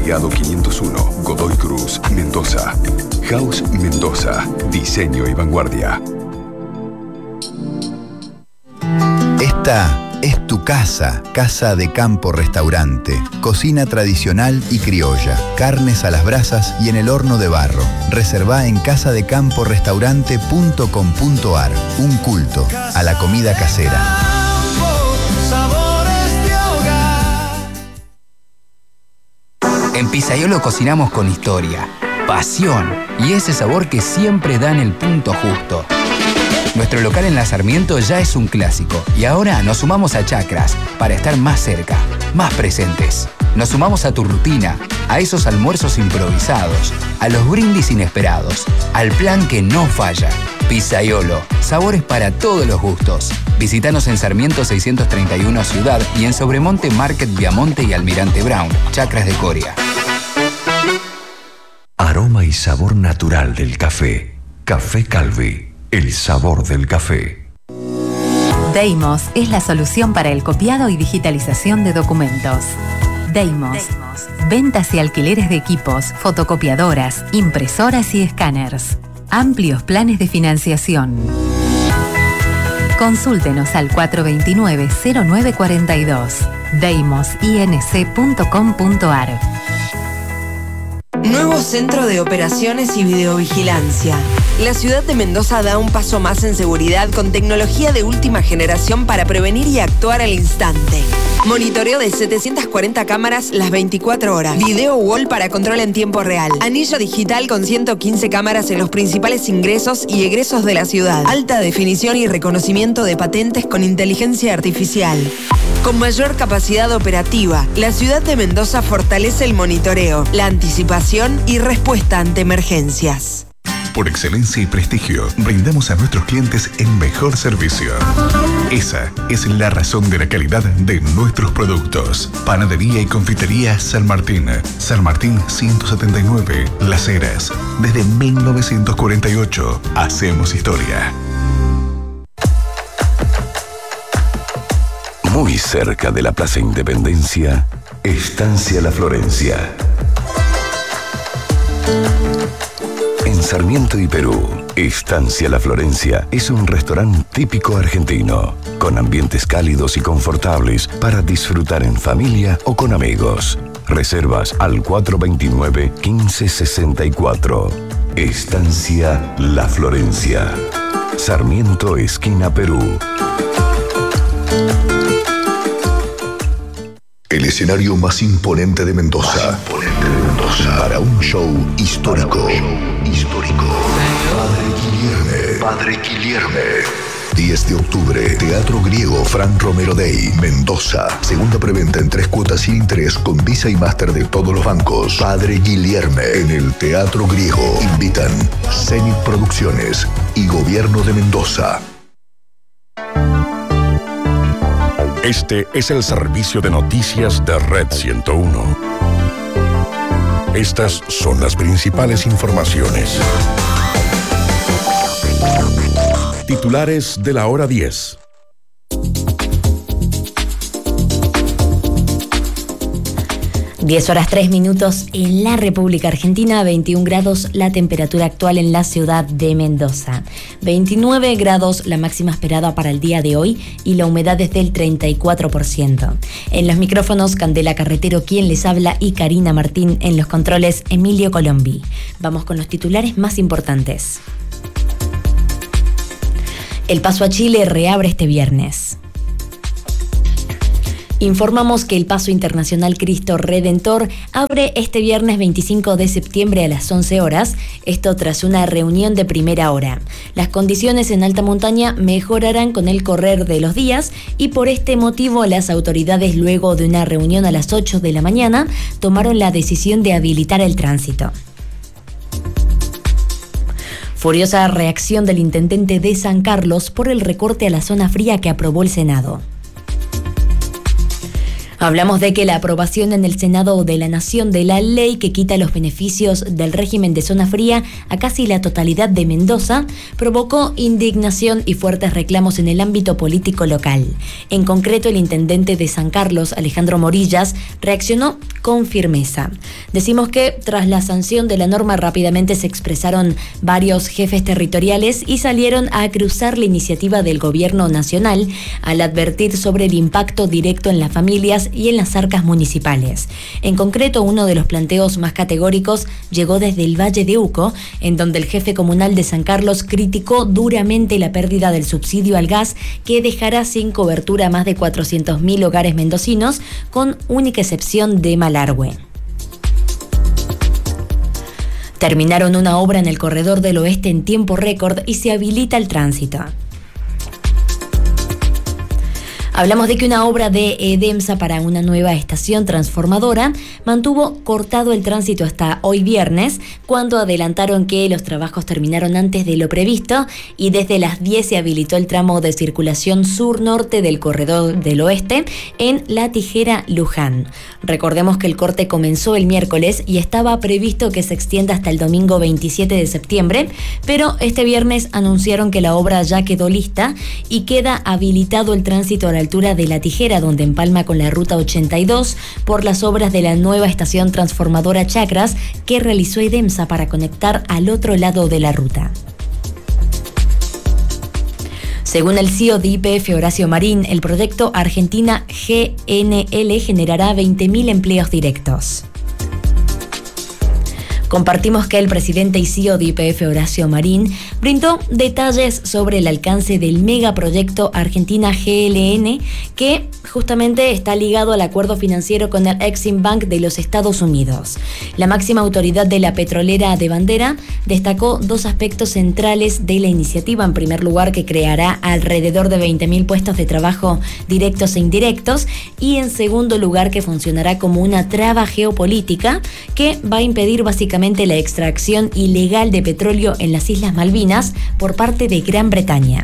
Envigado 501, Godoy Cruz, Mendoza. House Mendoza, diseño y vanguardia. Esta es tu casa, Casa de Campo Restaurante. Cocina tradicional y criolla, carnes a las brasas y en el horno de barro. Reservá en casadecamporestaurante.com.ar. Un culto a la comida casera. En Pizzaiolo cocinamos con historia, pasión y ese sabor que siempre da en el punto justo. Nuestro local en La Sarmiento ya es un clásico y ahora nos sumamos a Chacras para estar más cerca, más presentes. Nos sumamos a tu rutina, a esos almuerzos improvisados, a los brindis inesperados, al plan que no falla. Pizzaiolo, sabores para todos los gustos. Visítanos en Sarmiento 631 Ciudad y en Sobremonte Market Viamonte y Almirante Brown, Chacras de Coria. Aroma y sabor natural del café. Café Calvi, el sabor del café. Deimos es la solución para el copiado y digitalización de documentos. Deimos. Ventas y alquileres de equipos, fotocopiadoras, impresoras y escáneres. Amplios planes de financiación. Consúltenos al 429-0942. deimosinc.com.ar. Nuevo Centro de Operaciones y Videovigilancia. La ciudad de Mendoza da un paso más en seguridad con tecnología de última generación para prevenir y actuar al instante. Monitoreo de 740 cámaras las 24 horas. Video wall para control en tiempo real. Anillo digital con 115 cámaras en los principales ingresos y egresos de la ciudad. Alta definición y reconocimiento de patentes con inteligencia artificial. Con mayor capacidad operativa, la ciudad de Mendoza fortalece el monitoreo, la anticipación y respuesta ante emergencias. Por excelencia y prestigio, brindamos a nuestros clientes el mejor servicio. Esa es la razón de la calidad de nuestros productos. Panadería y confitería San Martín. San Martín 179, Las Heras. Desde 1948, hacemos historia. Muy cerca de la Plaza Independencia, Estancia La Florencia. En Sarmiento y Perú, Estancia La Florencia es un restaurante típico argentino, con ambientes cálidos y confortables para disfrutar en familia o con amigos. Reservas al 429-1564. Estancia La Florencia. Sarmiento, esquina Perú. El escenario más imponente de Mendoza. Para un show histórico. Padre Guilherme. 10 de octubre, Teatro Griego Fran Romero Day, Mendoza. Segunda preventa en 3 cuotas sin interés con Visa y Master de todos los bancos. Padre Guilherme en el Teatro Griego. Invitan Zenit Producciones y Gobierno de Mendoza. Este es el servicio de noticias de Red 101. Estas son las principales informaciones. Titulares de la hora 10. Diez horas 3 minutos en la República Argentina, 21 grados la temperatura actual en la ciudad de Mendoza. 29 grados la máxima esperada para el día de hoy y la humedad es del 34%. En los micrófonos, Candela Carretero, quien les habla, y Karina Martín en los controles, Emilio Colombi. Vamos con los titulares más importantes. El paso a Chile reabre este viernes. Informamos que el Paso Internacional Cristo Redentor abre este viernes 25 de septiembre a las 11 horas, esto tras una reunión de primera hora. Las condiciones en alta montaña mejorarán con el correr de los días y por este motivo las autoridades, luego de una reunión a las 8 de la mañana, tomaron la decisión de habilitar el tránsito. Furiosa reacción del intendente de San Carlos por el recorte a la zona fría que aprobó el Senado. Hablamos de que la aprobación en el Senado de la Nación de la ley que quita los beneficios del régimen de zona fría a casi la totalidad de Mendoza provocó indignación y fuertes reclamos en el ámbito político local. En concreto, el intendente de San Carlos, Alejandro Morillas, reaccionó con firmeza. Decimos que tras la sanción de la norma rápidamente se expresaron varios jefes territoriales y salieron a cruzar la iniciativa del gobierno nacional al advertir sobre el impacto directo en las familias y en las arcas municipales. En concreto, uno de los planteos más categóricos llegó desde el Valle de Uco, en donde el jefe comunal de San Carlos criticó duramente la pérdida del subsidio al gas que dejará sin cobertura a más de 400.000 hogares mendocinos, con única excepción de Malargüe. Terminaron una obra en el corredor del oeste en tiempo récord y se habilita el tránsito. Hablamos de que una obra de EDEMSA para una nueva estación transformadora mantuvo cortado el tránsito hasta hoy viernes, cuando adelantaron que los trabajos terminaron antes de lo previsto y desde las 10 se habilitó el tramo de circulación sur-norte del corredor del oeste en La Tijera, Luján. Recordemos que el corte comenzó el miércoles y estaba previsto que se extienda hasta el domingo 27 de septiembre, pero este viernes anunciaron que la obra ya quedó lista y queda habilitado el tránsito a la altura de La Tijera, donde empalma con la ruta 82 por las obras de la nueva estación transformadora Chacras que realizó EDEMSA para conectar al otro lado de la ruta. Según el CEO de YPF, Horacio Marín, el proyecto Argentina GNL generará 20.000 empleos directos. Compartimos que el presidente y CEO de YPF, Horacio Marín, brindó detalles sobre el alcance del megaproyecto Argentina GLN, que justamente está ligado al acuerdo financiero con el Exim Bank de los Estados Unidos. La máxima autoridad de la petrolera de bandera destacó dos aspectos centrales de la iniciativa. En primer lugar, que creará alrededor de 20.000 puestos de trabajo directos e indirectos, y en segundo lugar, que funcionará como una traba geopolítica que va a impedir básicamente la extracción ilegal de petróleo en las Islas Malvinas por parte de Gran Bretaña.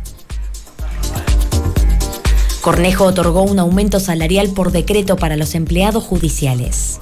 Cornejo otorgó un aumento salarial por decreto para los empleados judiciales.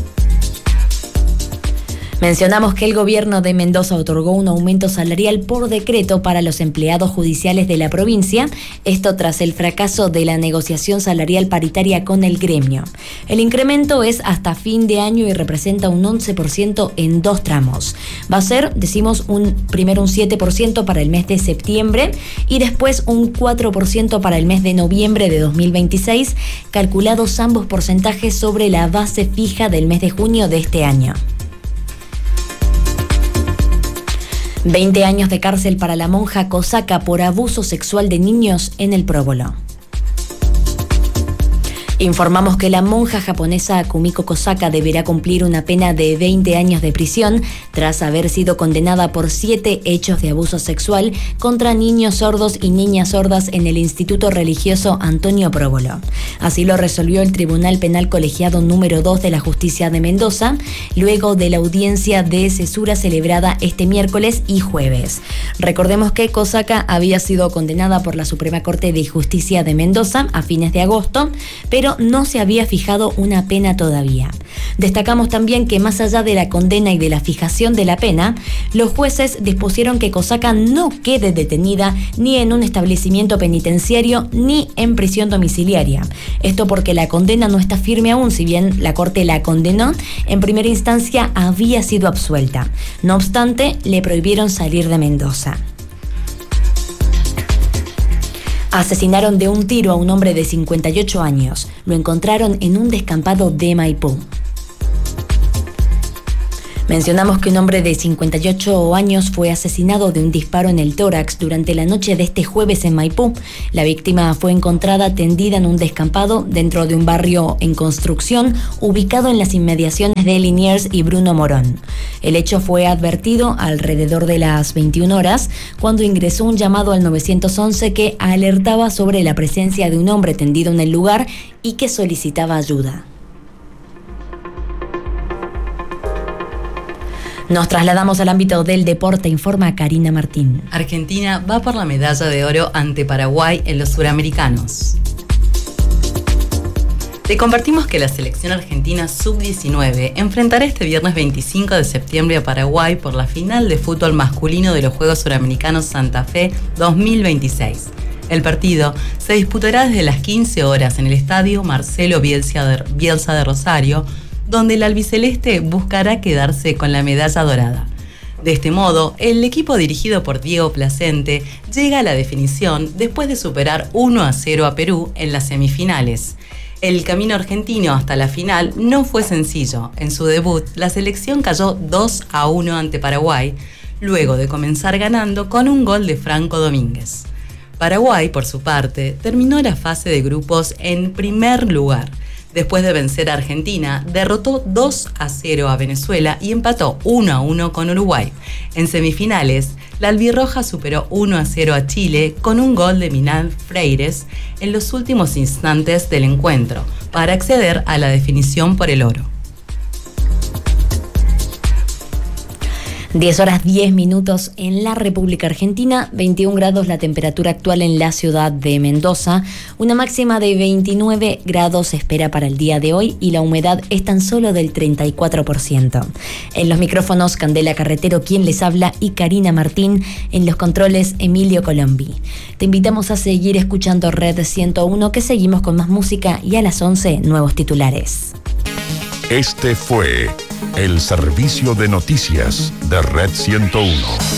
Mencionamos que el gobierno de Mendoza otorgó un aumento salarial por decreto para los empleados judiciales de la provincia, esto tras el fracaso de la negociación salarial paritaria con el gremio. El incremento es hasta fin de año y representa un 11% en dos tramos. Va a ser, decimos, primero un 7% para el mes de septiembre y después un 4% para el mes de noviembre de 2026, calculados ambos porcentajes sobre la base fija del mes de junio de este año. 20 años de cárcel para la monja cosaca por abuso sexual de niños en el Próbolo. Informamos que la monja japonesa Kumiko Kosaka deberá cumplir una pena de 20 años de prisión tras haber sido condenada por 7 hechos de abuso sexual contra niños sordos y niñas sordas en el Instituto Religioso Antonio Próbolo. Así lo resolvió el Tribunal Penal Colegiado número 2 de la Justicia de Mendoza, luego de la audiencia de cesura celebrada este miércoles y jueves. Recordemos que Kosaka había sido condenada por la Suprema Corte de Justicia de Mendoza a fines de agosto, pero no se había fijado una pena todavía. Destacamos también que más allá de la condena y de la fijación de la pena, los jueces dispusieron que Kosaka no quede detenida ni en un establecimiento penitenciario ni en prisión domiciliaria. Esto porque la condena no está firme aún, si bien la Corte la condenó, en primera instancia había sido absuelta. No obstante, le prohibieron salir de Mendoza. Asesinaron de un tiro a un hombre de 58 años. Lo encontraron en un descampado de Maipú. Mencionamos que un hombre de 58 años fue asesinado de un disparo en el tórax durante la noche de este jueves en Maipú. La víctima fue encontrada tendida en un descampado dentro de un barrio en construcción ubicado en las inmediaciones de Liniers y Bruno Morón. El hecho fue advertido alrededor de las 21 horas cuando ingresó un llamado al 911 que alertaba sobre la presencia de un hombre tendido en el lugar y que solicitaba ayuda. Nos trasladamos al ámbito del deporte, informa Karina Martín. Argentina va por la medalla de oro ante Paraguay en los Suramericanos. Te compartimos que la selección argentina sub-19 enfrentará este viernes 25 de septiembre a Paraguay por la final de fútbol masculino de los Juegos Suramericanos Santa Fe 2026. El partido se disputará desde las 15 horas en el estadio Marcelo Bielsa de Rosario, donde el albiceleste buscará quedarse con la medalla dorada. De este modo, el equipo dirigido por Diego Placente llega a la definición después de superar 1-0 a Perú en las semifinales. El camino argentino hasta la final no fue sencillo. En su debut, la selección cayó 2-1 ante Paraguay, luego de comenzar ganando con un gol de Franco Domínguez. Paraguay, por su parte, terminó la fase de grupos en primer lugar. Después de vencer a Argentina, derrotó 2-0 a Venezuela y empató 1-1 con Uruguay. En semifinales, la albirroja superó 1-0 a Chile con un gol de Minal Freires en los últimos instantes del encuentro, para acceder a la definición por el oro. 10 horas 10 minutos en la República Argentina, 21 grados la temperatura actual en la ciudad de Mendoza, una máxima de 29 grados se espera para el día de hoy y la humedad es tan solo del 34%. En los micrófonos Candela Carretero, quien les habla, y Karina Martín, en los controles Emilio Colombi. Te invitamos a seguir escuchando Red 101, que seguimos con más música, y a las 11 nuevos titulares. Este fue el servicio de noticias de Red 101.